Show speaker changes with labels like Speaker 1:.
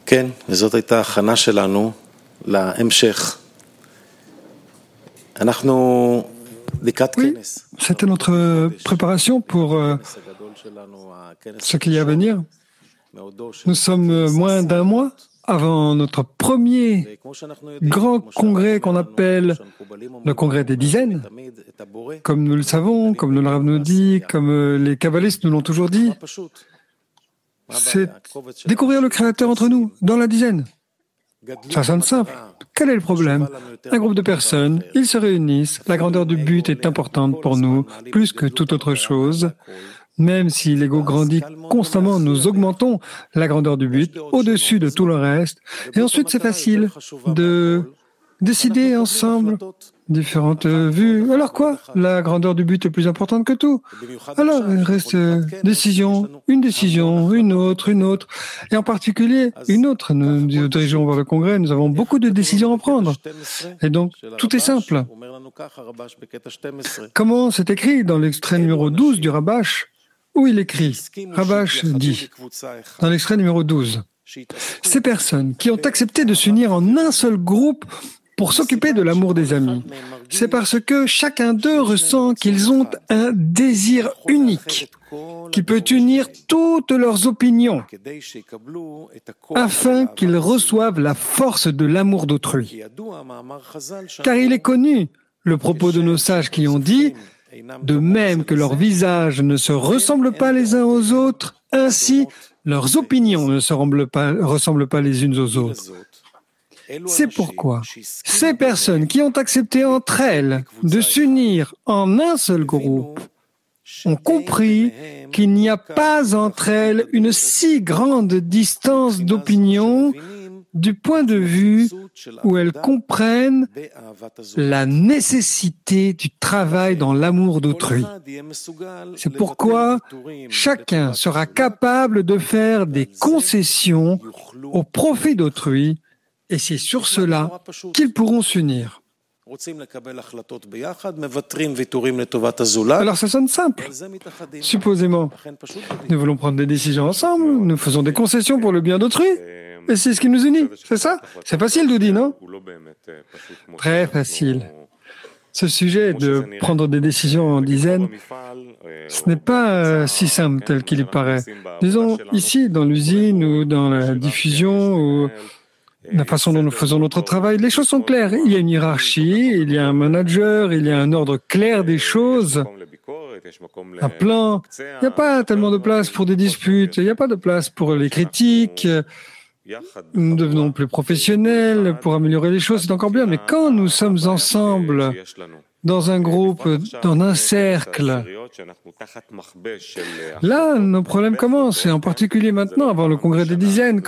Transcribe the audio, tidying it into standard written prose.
Speaker 1: כן, וזאת הייתה הכנה שלנו להמשך. אנחנו לקראת
Speaker 2: Oui,
Speaker 1: כנס.
Speaker 2: c'était notre préparation pour ce qu'il y a à venir. Nous sommes moins d'un mois avant notre premier grand congrès qu'on appelle le congrès des dizaines. Comme nous le savons, comme le Rav nous dit, comme les kabbalistes nous l'ont toujours dit, c'est découvrir le Créateur entre nous, dans la dizaine. Ça sonne simple. Quel est le problème? Un groupe de personnes, ils se réunissent, la grandeur du but est importante pour nous, plus que toute autre chose. Même si l'ego grandit constamment, nous augmentons la grandeur du but au-dessus de tout le reste. Et ensuite, c'est facile de décider ensemble différentes vues. Alors quoi? La grandeur du but est plus importante que tout. Alors, il reste une décision, une autre. Et en particulier, une autre. Nous nous dirigeons vers le congrès, nous avons beaucoup de décisions à prendre. Et donc, tout est simple. Comment c'est écrit dans l'extrait numéro 12 du Rabash, où il écrit, Rabash dit, dans l'extrait numéro 12, ces personnes qui ont accepté de s'unir en un seul groupe pour s'occuper de l'amour des amis, c'est parce que chacun d'eux ressent qu'ils ont un désir unique qui peut unir toutes leurs opinions afin qu'ils reçoivent la force de l'amour d'autrui. Car il est connu le propos de nos sages qui ont dit « De même que leurs visages ne se ressemblent pas les uns aux autres, ainsi leurs opinions ne se ressemblent pas les unes aux autres. » C'est pourquoi ces personnes qui ont accepté entre elles de s'unir en un seul groupe ont compris qu'il n'y a pas entre elles une si grande distance d'opinion du point de vue où elles comprennent la nécessité du travail dans l'amour d'autrui. C'est pourquoi chacun sera capable de faire des concessions au profit d'autrui, et c'est sur cela qu'ils pourront s'unir. Alors ça sonne simple. Supposément, nous voulons prendre des décisions ensemble, nous faisons des concessions pour le bien d'autrui, et c'est ce qui nous unit, c'est ça? C'est facile, Doudi, non? Très facile. Ce sujet de prendre des décisions en dizaines, ce n'est pas si simple tel qu'il y paraît. Disons, ici, dans l'usine ou dans la diffusion ou la façon dont nous faisons notre travail, les choses sont claires. Il y a une hiérarchie, il y a un manager, il y a un ordre clair des choses, un plan. Il n'y a pas tellement de place pour des disputes, il n'y a pas de place pour les critiques. Nous devenons plus professionnels pour améliorer les choses, c'est encore bien. Mais quand nous sommes ensemble, dans un groupe, dans un cercle, là, nos problèmes commencent. Et en particulier maintenant, avant le congrès des dizaines,